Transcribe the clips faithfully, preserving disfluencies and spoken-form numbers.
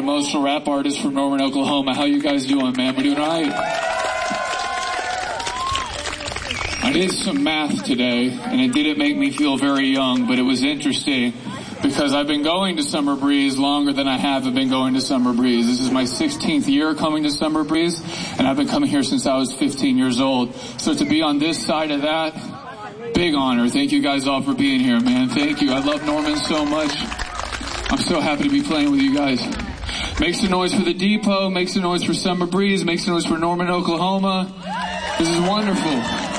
emotional rap artist from Norman, Oklahoma. How you guys doing, man? We doing all right? I did some math today, and it didn't make me feel very young, but it was interesting because I've been going to Summer Breeze longer than I haven't been going to Summer Breeze. This is my sixteenth year coming to Summer Breeze, and I've been coming here since I was fifteen years old. So to be on this side of that, big honor. Thank you guys all for being here, man. Thank you. I love Norman so much. I'm so happy to be playing with you guys. Make some noise for the Depot. Make some noise for Summer Breeze. Make some noise for Norman, Oklahoma. This is wonderful.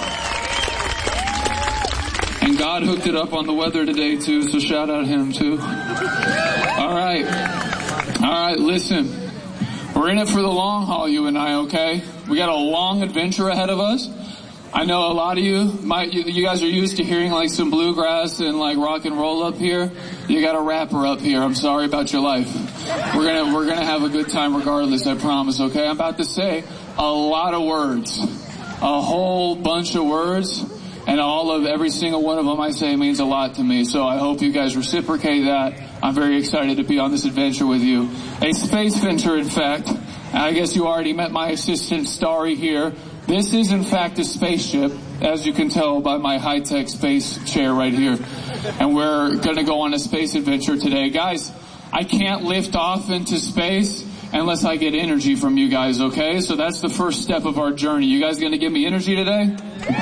And God hooked it up on the weather today too, so shout out him too. Alright. Alright, listen. We're in it for the long haul, you and I, okay? We got a long adventure ahead of us. I know a lot of you, might, you, you guys are used to hearing like some bluegrass and like rock and roll up here. You got a rapper up here. I'm sorry about your life. We're gonna, we're gonna have a good time regardless, I promise, okay? I'm about to say a lot of words. A whole bunch of words. And all of, every single one of them I say means a lot to me. So I hope you guys reciprocate that. I'm very excited to be on this adventure with you. A space venture, in fact. I guess you already met my assistant, Starry, here. This is, in fact, a spaceship, as you can tell by my high-tech space chair right here. And we're going to go on a space adventure today. Guys, I can't lift off into space unless I get energy from you guys, okay? So that's the first step of our journey. You guys going to give me energy today?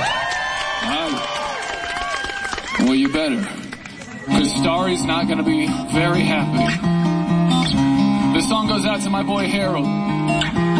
Alright. Well, you better. Because Starry's not going to be very happy. This song goes out to my boy Harold.